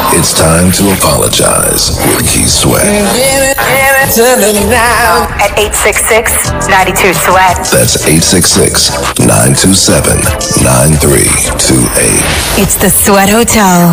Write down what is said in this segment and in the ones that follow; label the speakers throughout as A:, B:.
A: It's time to apologize with Keith Sweat.
B: At 866-92-SWEAT.
A: That's 866-927-9328.
B: It's the Sweat Hotel.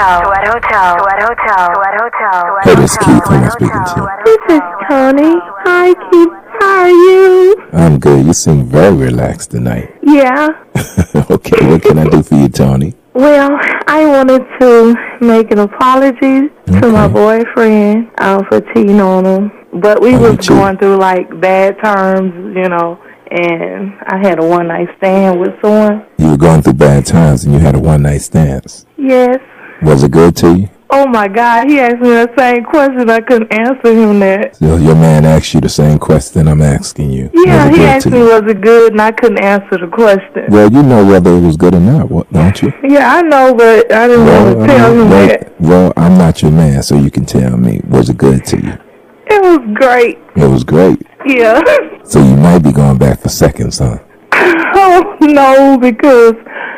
C: Hey, this is Keith. Who am I speaking to?
D: This is Tony. Hi, Keith. How are you?
C: I'm good. You seem very relaxed tonight.
D: Yeah.
C: Okay, what can I do for you, Tony?
D: Well, I wanted to make an apology to my boyfriend for cheating on him. But we was going through, like, bad terms, you know, and I had a one-night stand with someone.
C: You were going through bad times and you had a one-night stand.
D: Yes.
C: Was it good to you?
D: Oh, my God. He asked me the same question. I couldn't answer him that.
C: So your man asked you the same question I'm asking you.
D: Yeah, he asked me, was it good, and I couldn't answer the question.
C: Well, you know whether it was good or not, don't you?
D: Yeah, I know, but I didn't want to tell him that.
C: Well, I'm not your man, so you can tell me, was it good to you?
D: It was great.
C: It was great.
D: Yeah.
C: So you might be going back for seconds, huh?
D: Oh, no, because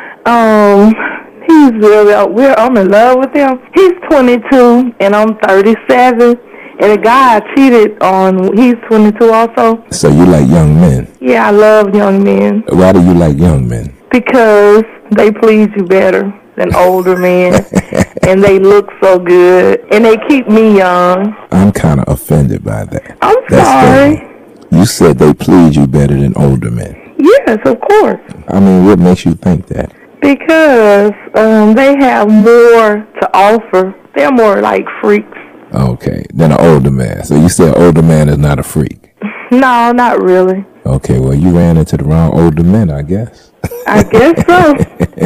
D: he's really, I'm in love with him. He's 22 and I'm 37. And the guy I cheated on, he's 22 also.
C: So you like young men?
D: Yeah, I love young men.
C: Why do you like young men?
D: Because they please you better than older men. And they look so good. And they keep me young.
C: I'm kind of offended by that.
D: I'm sorry.
C: You said they please you better than older men.
D: Yes, of course.
C: I mean, what makes you think that?
D: Because they have more to offer. They're more like freaks.
C: Okay, than an older man. So you said older man is not a freak?
D: No, not really.
C: Okay, well, you ran into the wrong older men, I guess.
D: I guess so.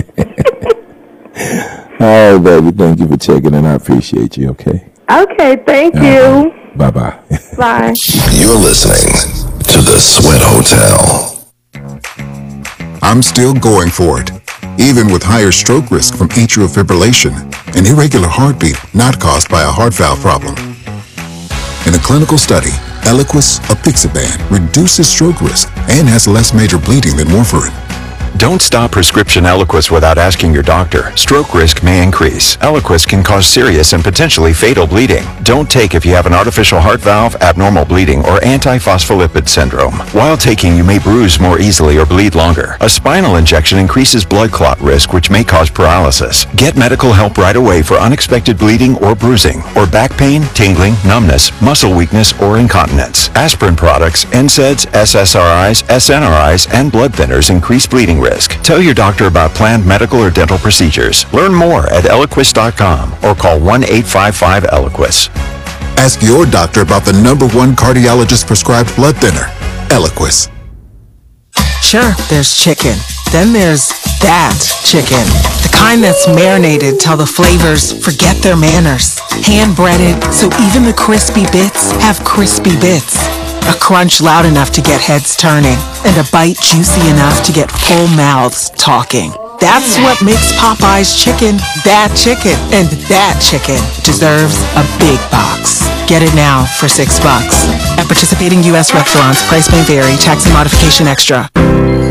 C: All right, baby, thank you for checking in. I appreciate you, okay?
D: Okay, thank you.
C: Bye-bye.
D: Bye.
A: You're listening to the Sweat Hotel.
E: I'm still going for it, even with higher stroke risk from atrial fibrillation, an irregular heartbeat not caused by a heart valve problem. In a clinical study, Eliquis apixaban reduces stroke risk and has less major bleeding than warfarin.
F: Don't stop prescription Eliquis without asking your doctor. Stroke risk may increase. Eliquis can cause serious and potentially fatal bleeding. Don't take if you have an artificial heart valve, abnormal bleeding, or antiphospholipid syndrome. While taking, you may bruise more easily or bleed longer. A spinal injection increases blood clot risk, which may cause paralysis. Get medical help right away for unexpected bleeding or bruising, or back pain, tingling, numbness, muscle weakness, or incontinence. Aspirin products, NSAIDs, SSRIs, SNRIs, and blood thinners increase bleeding risk. Tell your doctor about planned medical or dental procedures. Learn more at Eliquis.com or call 1-855-ELIQUIS.
E: Ask your doctor about the #1 cardiologist prescribed blood thinner, Eliquis.
G: Sure, there's chicken. Then there's that chicken. The kind that's marinated till the flavors forget their manners. Hand-breaded, so even the crispy bits have crispy bits. A crunch loud enough to get heads turning, and a bite juicy enough to get full mouths talking. That's what makes Popeye's chicken that chicken. And that chicken deserves a big box. Get it now for $6. At participating U.S. restaurants, price may vary. Tax and modification extra.